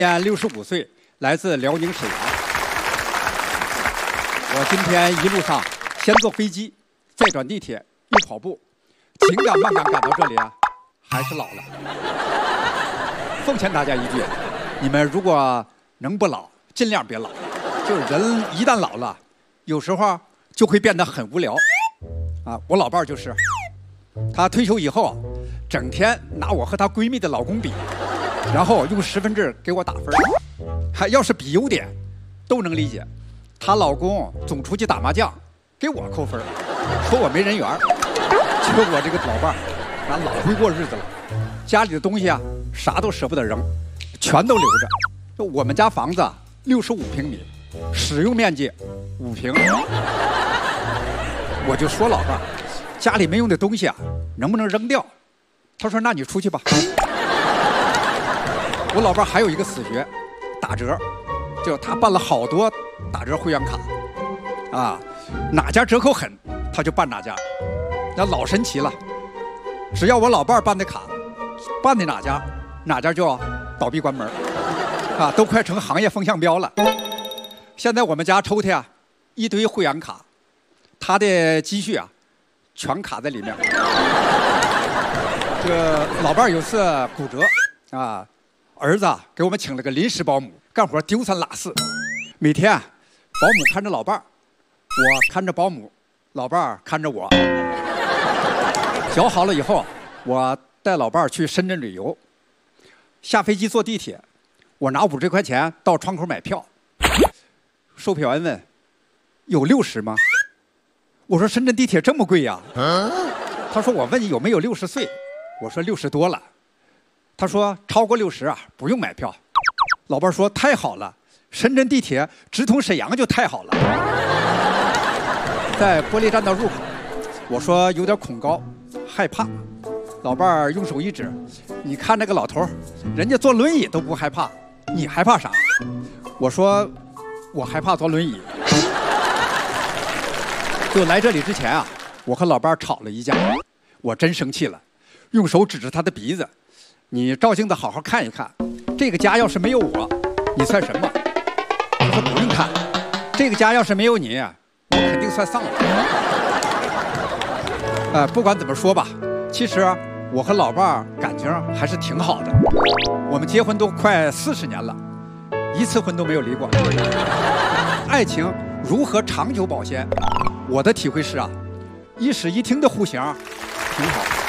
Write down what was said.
65岁，来自辽宁沈阳。我今天一路上先坐飞机，再转地铁，又跑步，紧赶慢赶赶到这里啊，还是老了。奉劝大家一句，你们如果能不老，尽量别老。就是人一旦老了，有时候就会变得很无聊。啊，我老伴儿就是，她退休以后，整天拿我和她闺蜜的老公比，然后用10分制给我打分。还要是比优点，都能理解。她老公总出去打麻将，给我扣分，说我没人缘。就我这个老伴儿，咱老会过日子了，家里的东西啊，啥都舍不得扔，全都留着。就我们家房子65平米，使用面积5平。我就说老伴儿，家里没用的东西啊，能不能扔掉？他说那你出去吧。我老伴儿还有一个死穴，打折，就他办了好多打折会员卡，啊，哪家折扣狠，他就办哪家，那老神奇了。只要我老伴儿办的卡，办的哪家就要倒闭关门，啊，都快成行业风向标了。现在我们家抽屉啊，一堆会员卡，他的积蓄啊，全卡在里面。这个老伴儿有次骨折啊，儿子给我们请了个临时保姆，干活丢三落四。每天保姆看着老伴儿，我看着保姆，老伴儿看着我。脚好了以后，我带老伴儿去深圳旅游。下飞机坐地铁，我拿50块钱到窗口买票。售票员问：“有60吗？”我说：“深圳地铁这么贵呀？”他说：“我问你有没有60岁？”我说：“60多了。”他说：“超过60啊，不用买票。”老伴说：“太好了，深圳地铁直通沈阳就太好了。”在玻璃栈道入口，我说有点恐高，害怕。老伴儿用手一指：“你看那个老头，人家坐轮椅都不害怕，你害怕啥？”我说：“我害怕坐轮椅。”就来这里之前啊，我和老伴儿吵了一架，我真生气了，用手指着他的鼻子：“你照镜子好好看一看，这个家要是没有我，你算什么？”他说：“不用看，这个家要是没有你，我肯定算丧了。”不管怎么说吧，其实我和老伴儿感情还是挺好的，我们结婚都快40年了，一次婚都没有离过。爱情如何长久保鲜？我的体会是啊，一室一厅的户型挺好。